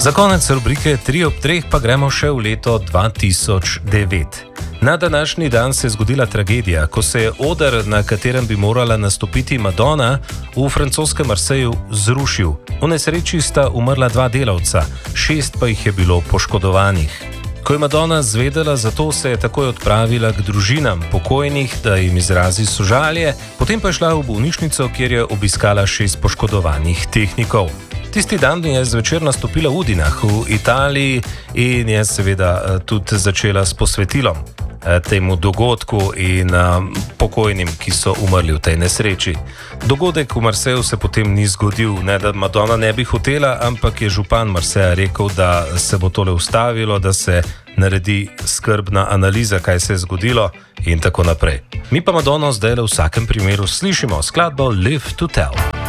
Za konec rubrike 3 ob 3 pa gremo še v leto 2009. Na današnji dan se je zgodila tragedija, ko se je oder, na katerem bi morala nastopiti Madonna, v francoskem Marseju zrušil. V nesreči sta umrla 2 delavca, 6 pa jih je bilo poškodovanih. Ko je Madonna zvedela za to, se je takoj odpravila k družinam pokojnih, da jim izrazi sožalje, potem pa je šla v bolnišnico, kjer je obiskala 6 poškodovanih tehnikov. Tisti dan je zvečer nastopila v Udinah v Italiji in je seveda tudi začela s posvetilom temu dogodku in pokojnim, ki so umrli v tej nesreči. Dogodek v Marseju se potem ni zgodil, ne da Madonna ne bi hotela, ampak je župan Marseja rekel, da se bo tole ustavilo, da se naredi skrbna analiza, kaj se je zgodilo in tako naprej. Mi pa Madonno zdaj v vsakem primeru slišimo skladbo Live to Tell.